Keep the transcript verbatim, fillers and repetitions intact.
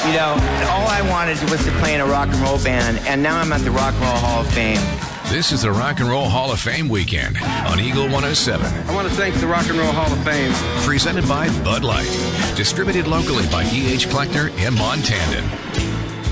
You know, all I wanted was to play in a rock and roll band, and now I'm at the Rock and Roll Hall of Fame. This is the Rock and Roll Hall of Fame weekend on Eagle one oh seven. I want to thank the Rock and Roll Hall of Fame. Presented by Bud Light. Distributed locally by E H. Kleckner and Montandon.